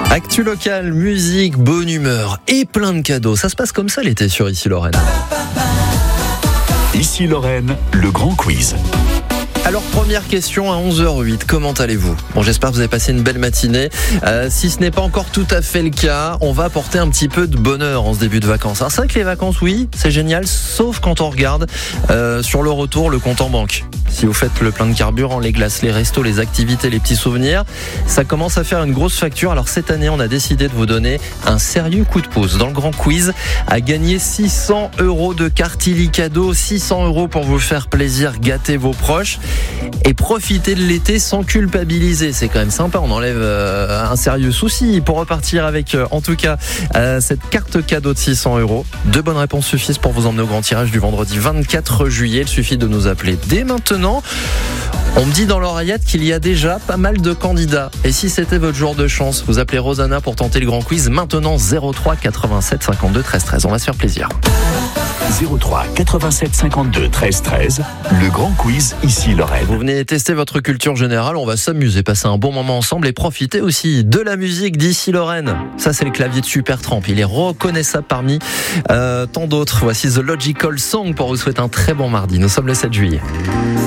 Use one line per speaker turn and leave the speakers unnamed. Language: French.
Actu locale, musique, bonne humeur et plein de cadeaux. Ça se passe comme ça l'été sur Ici Lorraine.
Ici Lorraine, le grand quiz.
Alors première question à 11h08, comment allez-vous ? Bon, j'espère que vous avez passé une belle matinée. Si ce n'est pas encore tout à fait le cas, on va apporter un petit peu de bonheur en ce début de vacances. Alors c'est vrai que les vacances, oui, c'est génial, sauf quand on regarde sur le retour le compte en banque. Si vous faites le plein de carburant, les glaces, les restos, les activités, les petits souvenirs, ça commence à faire une grosse facture. Alors cette année, on a décidé de vous donner un sérieux coup de pouce dans le grand quiz à gagner 600 € de carte illicadeau, 600 € pour vous faire plaisir, gâter vos proches et profiter de l'été sans culpabiliser. C'est quand même sympa, on enlève un sérieux souci pour repartir avec, en tout cas, cette carte cadeau de 600 €. 2 bonnes réponses suffisent pour vous emmener au grand tirage du vendredi 24 juillet. Il suffit de nous appeler dès maintenant. On me dit dans l'oreillette qu'il y a déjà pas mal de candidats. Et si c'était votre jour de chance, vous appelez Rosanna pour tenter le grand quiz maintenant 03 87 52 13 13. On va se faire plaisir.
03 87 52 13 13, le grand quiz Ici Lorraine.
Vous venez tester votre culture générale, on va s'amuser, passer un bon moment ensemble et profiter aussi de la musique d'Ici Lorraine. Ça c'est le clavier de Supertramp, il est reconnaissable parmi tant d'autres. Voici The Logical Song pour vous souhaiter un très bon mardi. Nous sommes le 7 juillet.